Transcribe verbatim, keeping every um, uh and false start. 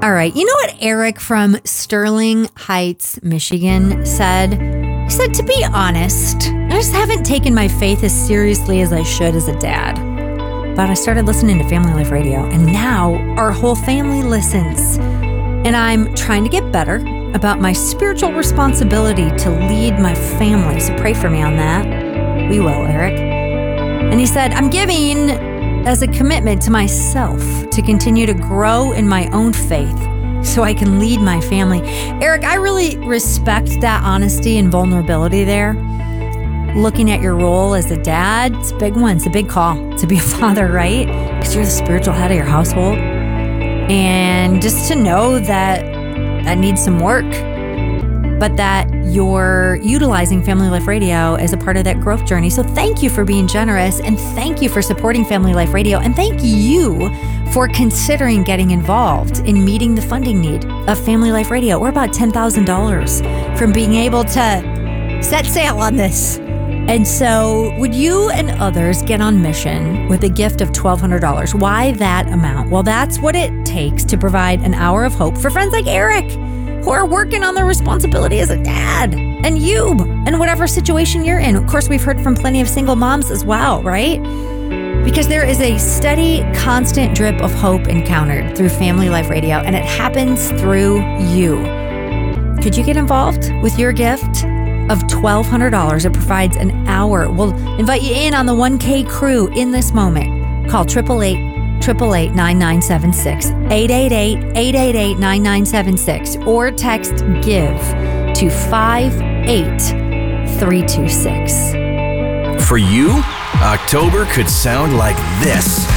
All right. You know what Eric from Sterling Heights, Michigan said? He said, to be honest, I just haven't taken my faith as seriously as I should as a dad. But I started listening to Family Life Radio, and now our whole family listens. And I'm trying to get better about my spiritual responsibility to lead my family. So pray for me on that. We will, Eric. And he said, I'm giving as a commitment to myself to continue to grow in my own faith so I can lead my family. Eric, I really respect that honesty and vulnerability there. Looking at your role as a dad, it's a big one. It's a big call to be a father, right? Because you're the spiritual head of your household. And just to know that that needs some work, but that you're utilizing Family Life Radio as a part of that growth journey. So thank you for being generous, and thank you for supporting Family Life Radio, and thank you for considering getting involved in meeting the funding need of Family Life Radio. We're about ten thousand dollars from being able to set sail on this. And so would you and others get on mission with a gift of twelve hundred dollars? Why that amount? Well, that's what it takes to provide an hour of hope for friends like Eric, who are working on their responsibility as a dad, and you, and whatever situation you're in. Of course, we've heard from plenty of single moms as well, right? Because there is a steady, constant drip of hope encountered through Family Life Radio, and it happens through you. Could you get involved with your gift of twelve hundred dollars? It provides an hour. We'll invite you in on the one K crew in this moment. Call eight eight eight, eight eight eight, nine nine seven six, eight eight eight, eight eight eight, nine nine seven six, or text GIVE to five eight three two six. For you, October could sound like this.